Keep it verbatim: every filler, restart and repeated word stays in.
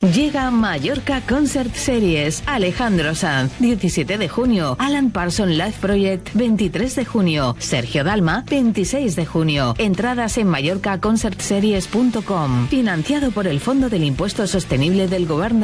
Llega Mallorca Concert Series. Alejandro Sanz, diecisiete de junio. Alan Parsons Live Project, veintitrés de junio. Sergio Dalma, veintiséis de junio. Entradas en mallorca concert series punto com. Financiado por el Fondo del Impuesto Sostenible del Gobierno